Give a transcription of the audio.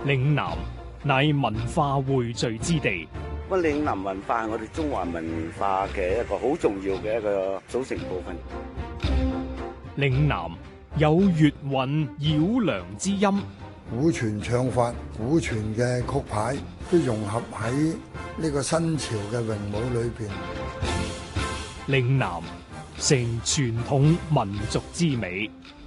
嶺南乃文化匯聚之地。 嶺南文化係我哋中華文化嘅一個好重要嘅一個組成部分。 嶺南有粵韻繞梁之音， 古傳唱法、古傳嘅曲牌都融合喺呢個新潮嘅詠舞裏邊。 嶺南成傳統民族之美。